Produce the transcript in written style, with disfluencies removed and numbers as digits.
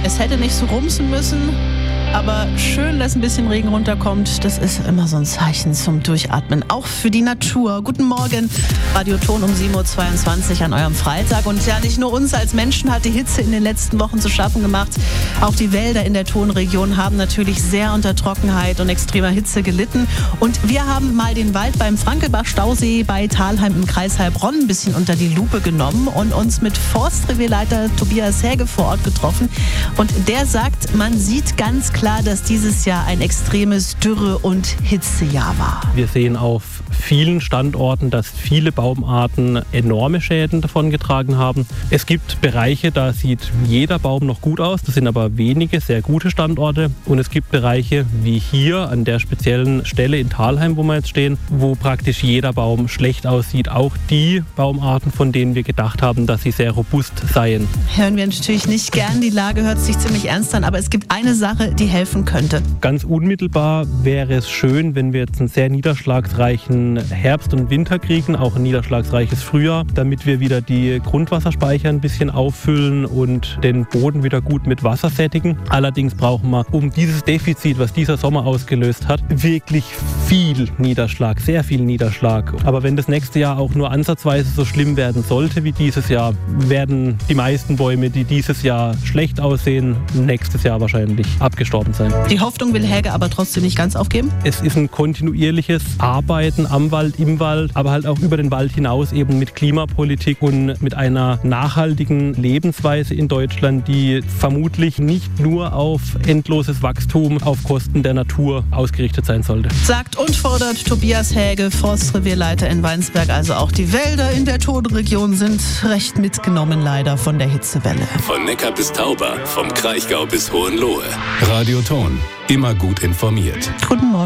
Es hätte nicht so rumsen müssen, aber schön, dass ein bisschen Regen runterkommt. Das ist immer so ein Zeichen zum Durchatmen, auch für die Natur. Guten Morgen, Radio Ton um 7.22 Uhr an eurem Freitag. Und ja, nicht nur uns als Menschen hat die Hitze in den letzten Wochen zu schaffen gemacht. Auch die Wälder in der Tonregion haben natürlich sehr unter Trockenheit und extremer Hitze gelitten. Und wir haben mal den Wald beim Frankelbach-Stausee bei Thalheim im Kreis Heilbronn ein bisschen unter die Lupe genommen und uns mit Forstrevierleiter Tobias Häge vor Ort getroffen. Und der sagt, man sieht ganz klar, dass dieses Jahr ein extremes Dürre- und Hitzejahr war. Wir sehen auf vielen Standorten, dass viele Baumarten enorme Schäden davongetragen haben. Es gibt Bereiche, da sieht jeder Baum noch gut aus. Das sind aber wenige sehr gute Standorte. Und es gibt Bereiche wie hier an der speziellen Stelle in Thalheim, wo wir jetzt stehen, wo praktisch jeder Baum schlecht aussieht. Auch die Baumarten, von denen wir gedacht haben, dass sie sehr robust seien. Hören wir natürlich nicht gern. Die Lage hört sich ziemlich ernst an. Aber es gibt eine Sache, die helfen könnte. Ganz unmittelbar wäre es schön, wenn wir jetzt einen sehr niederschlagsreichen Herbst und Winter kriegen, auch ein niederschlagsreiches Frühjahr, damit wir wieder die Grundwasserspeicher ein bisschen auffüllen und den Boden wieder gut mit Wasser sättigen. Allerdings brauchen wir, um dieses Defizit, was dieser Sommer ausgelöst hat, wirklich viel Niederschlag, sehr viel Niederschlag. Aber wenn das nächste Jahr auch nur ansatzweise so schlimm werden sollte wie dieses Jahr, werden die meisten Bäume, die dieses Jahr schlecht aussehen, nächstes Jahr wahrscheinlich abgestorben sein. Die Hoffnung will Häge aber trotzdem nicht ganz aufgeben? Es ist ein kontinuierliches Arbeiten am Wald, im Wald, aber halt auch über den Wald hinaus eben mit Klimapolitik und mit einer nachhaltigen Lebensweise in Deutschland, die vermutlich nicht nur auf endloses Wachstum auf Kosten der Natur ausgerichtet sein sollte. Sagt und fordert Tobias Häge, Forstrevierleiter in Weinsberg. Also auch die Wälder in der Tonregion sind recht mitgenommen leider von der Hitzewelle. Von Neckar bis Tauber, vom Kraichgau bis Hohenlohe. Radio Ton, immer gut informiert. Guten Morgen.